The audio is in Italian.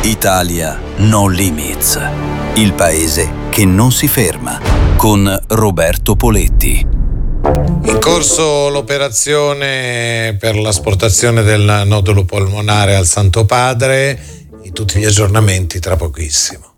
Italia No Limits, il paese che non si ferma, con Roberto Poletti. In corso l'operazione per l'asportazione del nodulo polmonare al Santo Padre, tutti gli aggiornamenti tra pochissimo.